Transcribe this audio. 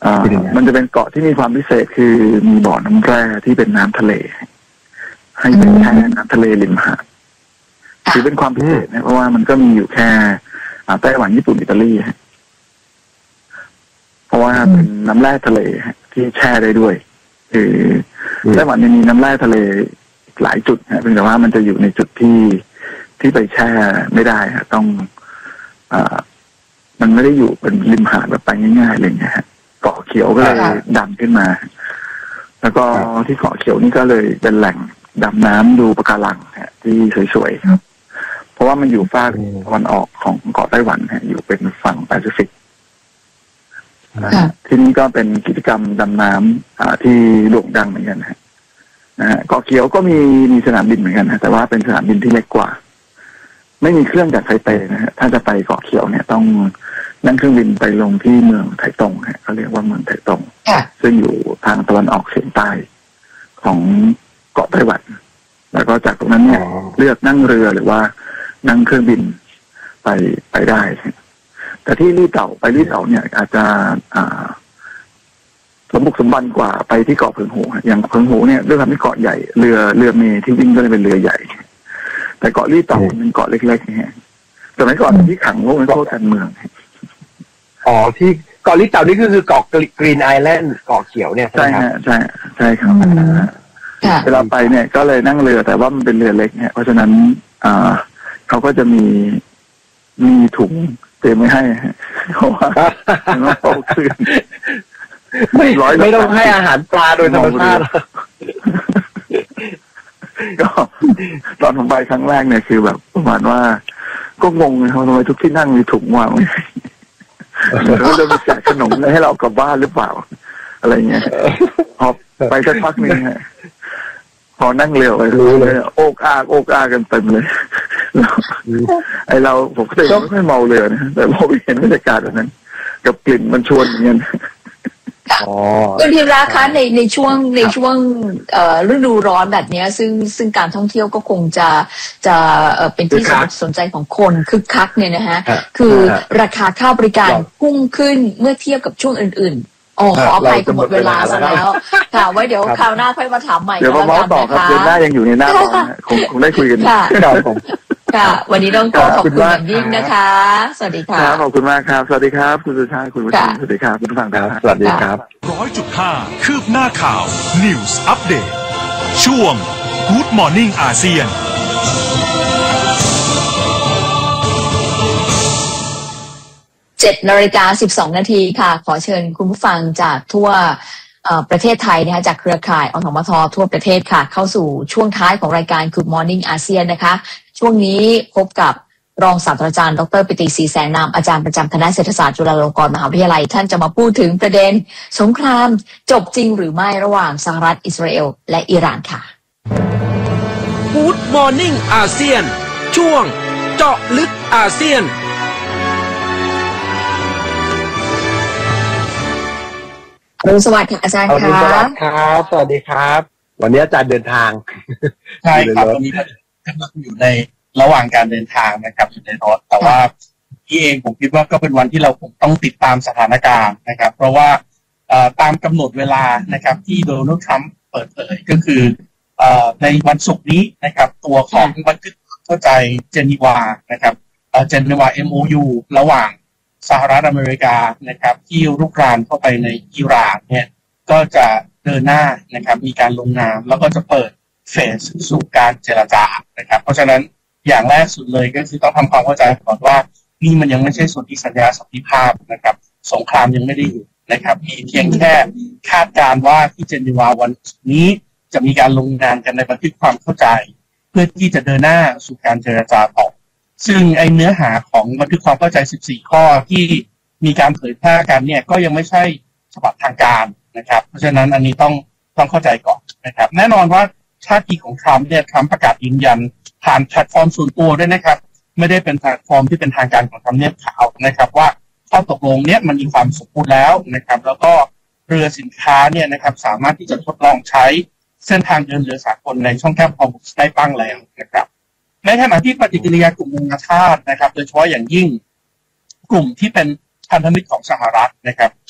มันจะเป็นเกาะที่มีความพิเศษคือมีบ่อน้ำแร่ที่เป็นน้ำทะเลให้เป็นแค่น้ำทะเลริมหาดถือเป็นความพิเศษนะเพราะว่ามันก็มีอยู่แค่ไต้หวันญี่ปุ่นอิตาลีเพราะว่าเป็นน้ำแร่ทะเลที่แช่ได้ด้วยคือไต้หวันมีน้ำแร่ทะเลหลายจุดเพียงแต่ว่ามันจะอยู่ในจุดที่ไปแช่ไม่ได้ต้องมันไม่ได้อยู่เป็นริมหาดแบบไปง่ายๆเลยนะฮะเกาะเขียวก็เลยดันขึ้นมาแล้วก็ที่เกาะเขียวนี่ก็เลยเป็นแหล่งดำน้ำดูปะการังที่สวยๆครับเพราะว่ามันอยู่ฝั่งตะวันออกของเกาะไต้หวันอยู่เป็นฝั่งแปซิฟิกที่นี่ก็เป็นกิจกรรมดำน้ำที่โด่งดังเหมือนกันนะฮะเกาะเขียวก็มีสนามบินเหมือนกันนะแต่ว่าเป็นสนามบินที่เล็กกว่าไม่มีเครื่องจากไทเปนะฮะถ้าจะไปเกาะเขียวเนี่ยต้องนั่งเครื่องบินไปลงที่เมืองไถตงเขาเรียกว่าเมืองไถตงซึ่งอยู่ทางตะวันออกเฉียงใต้ของเกาะไต้หวันแล้วก็จากตรงนั้นเนี่ยเลือกนั่งเรือหรือว่านั่งเครื่องบินไปได้แต่ที่ลี่เต่าไปลี่เต่าเนี่ยอาจจะสมบุกสมบันกว่าไปที่เกาะเพิงหูอย่างเพิงหูเนี่ยด้วยความที่เกาะใหญ่เรือเมที่วิ่งก็เลยเป็นเรือใหญ่แต่เกาะลี่เต่าเป็นเกาะเล็กๆเนี่ยสมัยก่อนที่ขังโลกเป็นโทษการเมืองที่เกาะลี่เต่านี่คือเกาะกรีนไอแลนด์เกาะเขียวเนี่ยใช่ฮะใช่ครับเวลาไปเนี่ยก็เลยนั่งเรือแต่ว่ามันเป็นเรือเล็กเนี่ยเพราะฉะนั้นเขาก็จะมีถุงเตรียมไว้ให้เพราะว่าต้องโตขึ้นไม่ต้องให้อาหารปลาโดยธรรมชาติก็ตอนผมไปครั้งแรกเนี่ยคือแบบประมาณว่าก็งงเลยทำไมทุกที่นั่งมีถุงวางไว้แล้วจะมีแจกขนมให้เรากลับบ้านหรือเปล่าอะไรเงี้ยพอไปสักพักนึงพอนั่งเรือไปรู้เลยโอกอากันเต็มเลยไอเราผมก็เลยไม่ค่อยเมาเรือนะแต่พอไปเห็นบรรยากาศแบบนั้นกับกลิ่นมันชวนเงี้ยคุณธีระคะในช่วงฤดูร้อนแบบนี้ซึ่งการท่องเที่ยวก็คงจะเป็นที่สนใจของคนคึกคักเนี่ยนะฮะคือราคาค่าบริการพุ่งขึ้นเมื่อเทียบกับช่วงอื่นๆขออภัยหมดเวลาซะแล้วค่ะไว้เดี๋ยวคราวหน้าค่อยมาถามใหม่เดี๋ยวมาต่อครับเดือนหน้ายังอยู่ในหน้าคงได้คุยกันค่ะวันนี้ต้องขอบคุณอย่างยิ่งนะคะสวัสดีค่ะขอบคุณมากครับสวัสดีครับคุณสุชาติคุณผู้ชมสวัสดีครับคุณผู้ฟังครับสวัสดีครับ 100.5 คืบหน้าข่าว News Update ช่วง Good Morning อาเซียน 7:12 นาทีค่ะขอเชิญคุณผู้ฟังจากทั่วประเทศไทยนะคะจากเครือข่ายอสมททั่วประเทศค่ะเข้าสู่ช่วงท้ายของรายการ Good Morning อาเซียนนะคะช่วงนี้พบกับรองศาสตราจารย์ดร.ปิติศรีแสงนามอาจารย์ประจำคณะเศรษฐศาสตร์จุฬาลงกรณ์มหาวิทยาลัยท่านจะมาพูดถึงประเด็นสงครามจบจริงหรือไม่ระหว่างสหรัฐอิสราเอลและอิหร่านค่ะ Good Morning อาเซียนช่วงเจาะลึกอาเซียนสวัสดีค่ะอาจารย์ครับสวัสดีครับวันนี้อาจารย์เดินทางใช่ครับวันนี้กำลังอยู่ในระหว่างการเดินทางนะครับอยู่ในรถแต่ว่าที่เองผมคิดว่าก็เป็นวันที่เราคงต้องติดตามสถานการณ์นะครับเพราะว่าตามกำหนดเวลานะครับที่โดนัลด์ทรัมป์เปิดเผยก็คือในวันศุกร์นี้นะครับตัวของบันทึกเข้าใจเจนีวานะครับเจนีวา MOU ระหว่างสหรัฐอเมริกานะครับที่รุกรานเข้าไปในอิหร่านเนี่ยก็จะเดินหน้านะครับมีการลงนามแล้วก็จะเปิดเฟสสู่การเจรจานะครับเพราะฉะนั้นอย่างแรกสุดเลยก็คือต้องทำความเข้าใจก่อนว่านี่มันยังไม่ใช่ส่วนที่สัญญาสันติภาพนะครับสงครามยังไม่ได้อยู่นะครับมีเพียงแค่คาดการณ์ว่าที่เจนีวาวันนี้จะมีการลงนามกันในบันทึกความเข้าใจเพื่อที่จะเดินหน้าสู่การเจรจาต่อซึ่งไอเนื้อหาของบันทึกความเข้าใจ14ข้อที่มีการเผยแพร่กันเนี่ยก็ยังไม่ใช่ฉบับทางการนะครับเพราะฉะนั้นอันนี้ต้องเข้าใจก่อนนะครับแน่นอนว่าท่าทีของทรัมป์เนี่ยทรัมป์ประกาศยืนยันผ่านแพลตฟอร์มส่วนตัวด้วยนะครับไม่ได้เป็นแพลตฟอร์มที่เป็นทางการของทำเนียบขาวนะครับว่าข้อตกลงเนี่ยมันมีความสมบูรณ์แล้วนะครับแล้วก็เรือสินค้าเนี่ยนะครับสามารถที่จะทดลองใช้เส้นทางเดินเรือสากลในช่องแคบฮอร์มุซได้บ้างแล้วนะครับในขณะที่ปฏิกิริยากลุ่มนานาชาตินะครับโดยเฉพาะอย่างยิ่งกลุ่มที่เป็นพันธมิตรของสหรัฐนะครับ